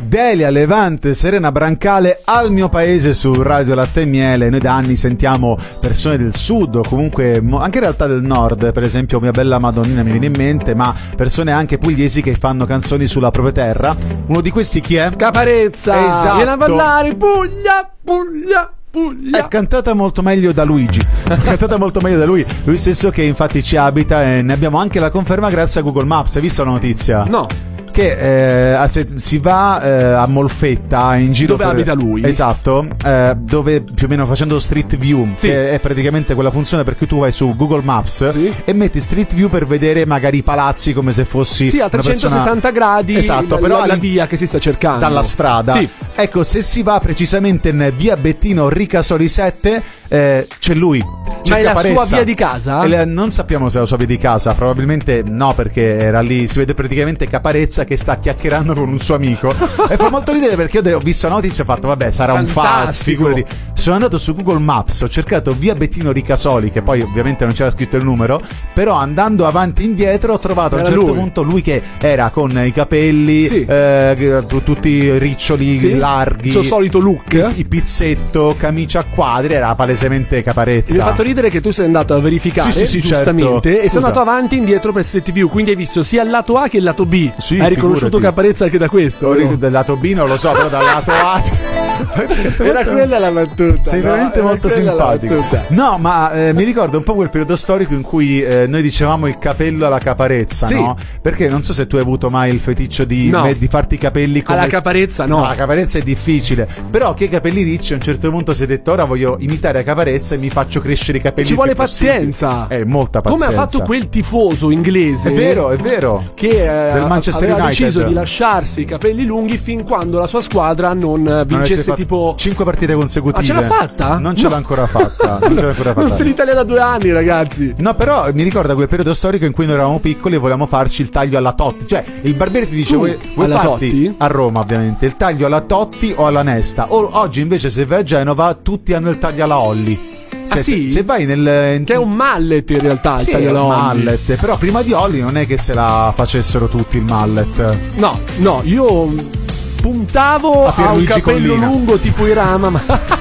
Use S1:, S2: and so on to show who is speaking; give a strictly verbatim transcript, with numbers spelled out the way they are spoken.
S1: Delia, Levante, Serena Brancale, Al mio paese su Radio Latte e Miele. Noi da anni sentiamo persone del sud o comunque anche in realtà del nord, per esempio Mia Bella Madonnina mi viene in mente, ma persone anche pugliesi che fanno canzoni sulla propria terra. Uno di questi chi è?
S2: Caparezza.
S1: Esatto.
S2: Viene a ballare Puglia, Puglia, Puglia.
S1: È cantata molto meglio da Luigi. È cantata molto meglio da lui. Lui stesso che infatti ci abita e ne abbiamo anche la conferma grazie a Google Maps. Hai visto la notizia?
S2: No.
S1: Che eh, se si va eh, a Molfetta in giro
S2: dove
S1: per...
S2: abita lui,
S1: esatto, eh, dove più o meno facendo Street View,
S2: sì.
S1: che è praticamente quella funzione per cui tu vai su Google Maps, sì, e metti Street View per vedere magari i palazzi come se fossi
S2: sì, a trecentosessanta
S1: persona...
S2: gradi,
S1: esatto,
S2: la,
S1: però
S2: la via che si sta cercando
S1: dalla strada,
S2: sì.
S1: Ecco, se si va precisamente in via Bettino Ricasoli sette, eh, c'è lui. C'è
S2: Ma è
S1: Caparezza.
S2: La sua via di casa?
S1: E le, non sappiamo se è la sua via di casa, probabilmente no, perché era lì, si vede praticamente Caparezza che sta chiacchierando con un suo amico. E fa molto ridere perché io ho visto la notizia e ho fatto vabbè, sarà Fantastico. un falso, figurati. Sono andato su Google Maps, ho cercato via Bettino Ricasoli, che poi ovviamente non c'era scritto il numero, però andando avanti e indietro ho trovato era a un certo lui. punto lui che era con i capelli, sì. eh, tutti riccioli, sì. larghi,
S2: il suo solito look,
S1: il, il pizzetto, camicia a quadri, era palesemente Caparezza.
S2: Mi ha fatto ridere che tu sei andato a verificare, sì, sì, sì, giustamente, certo. e sei andato avanti e indietro per Street View, quindi hai visto sia il lato A che il lato B. Sì, hai riconosciuto figurati. Caparezza anche da questo?
S1: No? Del lato B non lo so, però dal lato A
S2: era quella la battuta.
S1: Sei no? veramente era molto simpatico. No, ma eh, mi ricordo un po' quel periodo storico in cui eh, noi dicevamo il capello alla Caparezza, sì. no? Perché non so se tu hai avuto mai il feticcio di,
S2: no.
S1: me, di farti i capelli come...
S2: alla Caparezza, no.
S1: no. La Caparezza è difficile, però che i capelli ricci a un certo punto si è detto ora voglio imitare a Caparezza e mi faccio crescere i capelli.
S2: Ci vuole
S1: possibili.
S2: pazienza.
S1: È molta pazienza.
S2: Come ha fatto quel tifoso inglese?
S1: È vero, è vero.
S2: Che eh,
S1: del Manchester
S2: aveva
S1: United.
S2: deciso di lasciarsi i capelli lunghi fin quando la sua squadra non vincesse non tipo
S1: cinque partite consecutive.
S2: Ma ce l'ha fatta?
S1: Non ce
S2: no.
S1: l'ha ancora fatta. Non ce l'ha ancora fatta.
S2: Non sei in Italia da due anni, ragazzi.
S1: No, però mi ricorda quel periodo storico in cui noi eravamo piccoli e volevamo farci il taglio alla Totti. Cioè, il barbiere ti dice:
S2: uh,
S1: vuoi, vuoi
S2: alla
S1: farti
S2: Totti?
S1: A Roma, ovviamente, il taglio alla Totti o alla Nesta. O, oggi invece, se vai a Genova, tutti hanno il taglio alla Olli. Cioè,
S2: ah sì?
S1: Se, se vai nel... In...
S2: Che è un mallet in realtà il
S1: sì,
S2: taglio alla
S1: Olli.
S2: mallet.
S1: Però prima di Olli non è che se la facessero tutti il mallet.
S2: No, no, io puntavo a, a un capello
S1: Collina.
S2: lungo tipo Irama, ma